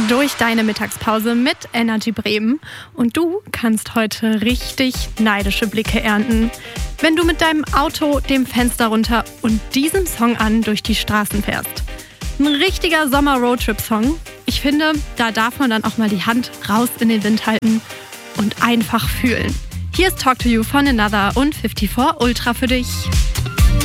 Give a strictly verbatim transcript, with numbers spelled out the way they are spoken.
durch deine Mittagspause mit Energy Bremen und du kannst heute richtig neidische Blicke ernten, wenn du mit deinem Auto, dem Fenster runter und diesem Song an durch die Straßen fährst. Ein richtiger Sommer-Roadtrip-Song. Ich finde, da darf man dann auch mal die Hand raus in den Wind halten und einfach fühlen. Hier ist Talk to You von Another und vierundfünfzig Ultra für dich.